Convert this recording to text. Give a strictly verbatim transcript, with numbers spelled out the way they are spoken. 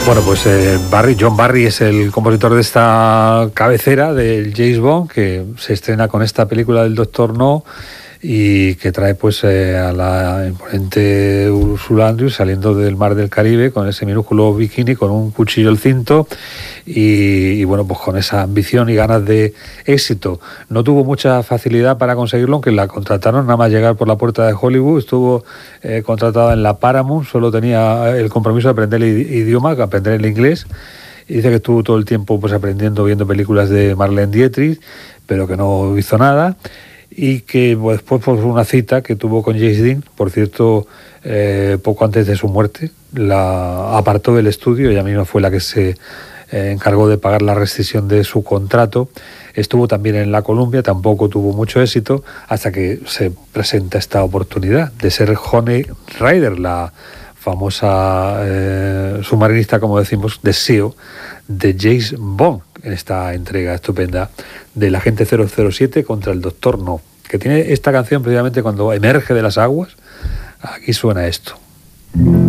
Bueno, pues eh, Barry, John Barry es el compositor de esta cabecera del James Bond, que se estrena con esta película del Doctor No y que trae pues eh, a la imponente Ursula Andrews saliendo del mar del Caribe con ese minúsculo bikini, con un cuchillo al cinto y, y bueno, pues con esa ambición y ganas de éxito. No tuvo mucha facilidad para conseguirlo, aunque la contrataron nada más llegar por la puerta de Hollywood. Estuvo eh, contratada en la Paramount, solo tenía el compromiso de aprender el idioma, aprender el inglés. Y dice que estuvo todo el tiempo pues aprendiendo, viendo películas de Marlene Dietrich, pero que no hizo nada. Y que pues, después por una cita que tuvo con James Dean, por cierto, eh, poco antes de su muerte, la apartó del estudio. Ella misma fue la que se eh, encargó de pagar la rescisión de su contrato. Estuvo también en la Columbia, tampoco tuvo mucho éxito, hasta que se presenta esta oportunidad de ser Honey Rider, la famosa eh, submarinista, como decimos, de S E O de James Bond, en esta entrega estupenda del Agente cero cero siete contra el Doctor No, que tiene esta canción precisamente cuando emerge de las aguas. Aquí suena esto.